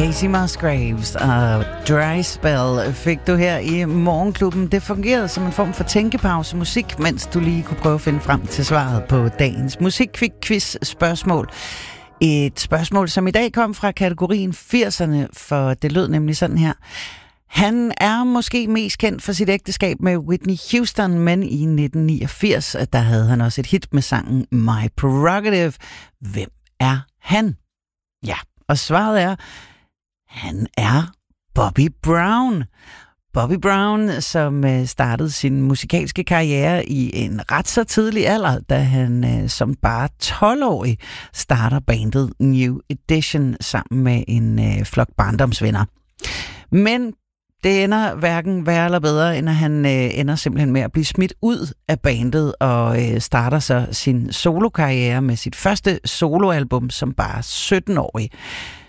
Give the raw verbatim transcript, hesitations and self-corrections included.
Casey Musgraves og Dry Spell fik du her i Morgenklubben. Det fungerede som en form for tænkepause musik, mens du lige kunne prøve at finde frem til svaret på dagens musikquiz-spørgsmål. Et spørgsmål, som i dag kom fra kategorien firserne, for det lød nemlig sådan her. Han er måske mest kendt for sit ægteskab med Whitney Houston, men i nitten niogfirs, der havde han også et hit med sangen My Prerogative. Hvem er han? Ja, og svaret er, han er Bobby Brown. Bobby Brown, som startede sin musikalske karriere i en ret så tidlig alder, da han som bare tolv-årig starter bandet New Edition sammen med en flok barndomsvenner. Men det ender hverken værre eller bedre, end at han øh, ender simpelthen med at blive smidt ud af bandet og øh, starter så sin solokarriere med sit første soloalbum som bare sytten-årig.